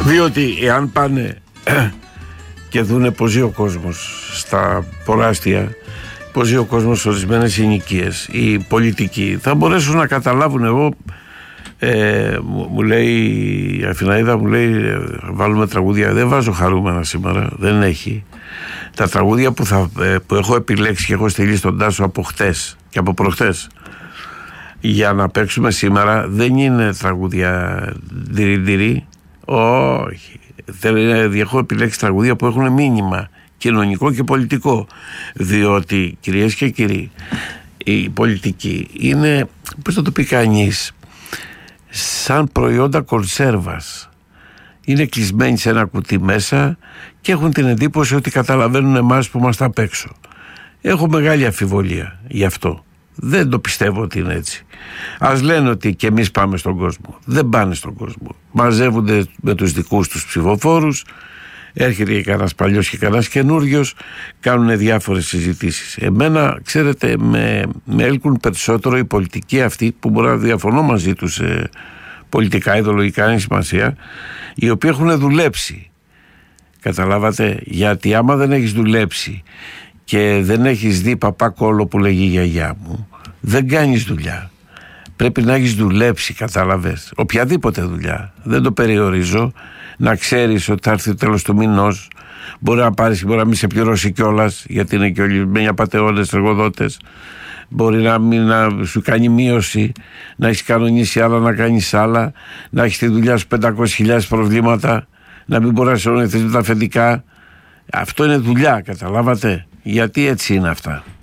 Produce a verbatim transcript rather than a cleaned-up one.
Διότι εάν πάνε και δούνε πως ζει ο κόσμος στα προάστια, πως ζει ο κόσμος σε ορισμένες συνοικίες, οι πολιτικοί θα μπορέσουν να καταλάβουν. Εγώ ε, μου, μου λέει η Αθηναίδα, μου λέει βάλουμε τραγούδια. Δεν βάζω χαρούμενα σήμερα, δεν έχει. Τα τραγούδια που, θα, που έχω επιλέξει και έχω στείλει στον Τάσο από χτες και από προχτές για να παίξουμε σήμερα δεν είναι τραγούδια ντυρι-ντυρι. Όχι. Έχω επιλέξει τραγούδια που έχουν μήνυμα κοινωνικό και πολιτικό. Διότι, κυρίες και κύριοι, η πολιτική είναι, πώς θα το πει κανείς, σαν προϊόντα κονσέρβας. Είναι κλεισμένοι σε ένα κουτί μέσα και έχουν την εντύπωση ότι καταλαβαίνουν εμάς που είμαστε απ' έξω. Έχω μεγάλη αμφιβολία γι' αυτό. Δεν το πιστεύω ότι είναι έτσι. Ας λένε ότι και εμείς πάμε στον κόσμο. Δεν πάνε στον κόσμο. Μαζεύονται με τους δικούς τους ψηφοφόρους. Έρχεται και κανένας παλιός και κανένας καινούριος. Κάνουν διάφορες συζητήσεις. Εμένα, ξέρετε, με, με έλκουν περισσότερο οι πολιτικοί αυτοί που μπορεί να διαφωνώ μαζί τους ε, πολιτικά, ιδεολογικά, είναι σημασία, οι οποίοι έχουν δουλέψει. Καταλάβατε, γιατί άμα δεν έχεις δουλέψει και δεν έχεις δει παπά κόλλο που λέγει η γιαγιά μου, δεν κάνεις δουλειά. Πρέπει να έχεις δουλέψει, κατάλαβες, οποιαδήποτε δουλειά, δεν το περιορίζω, να ξέρεις ότι θα έρθει το τέλος του μηνός, μπορεί να πάρεις, μπορεί να μην σε πληρώσει κιόλας, γιατί είναι και όλοι με απατεώνες εργοδότες, μπορεί να, μην, να σου κάνει μείωση, να έχεις κανονίσει άλλα, να κάνεις άλλα, να έχεις τη δουλειά σου πεντακόσιες χιλιάδες προβλήματα, να μην μπορείς να ονεθείς με τα αφεντικά. Αυτό είναι δουλειά, καταλάβατε, γιατί έτσι είναι αυτά.